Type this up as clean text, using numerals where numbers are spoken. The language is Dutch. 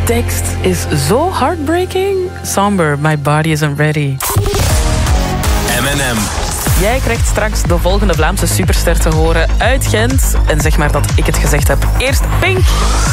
tekst is zo heartbreaking. Somber, my body isn't ready. M&M. Jij krijgt straks de volgende Vlaamse superster te horen uit Gent. En zeg maar dat ik het gezegd heb. Eerst Pink.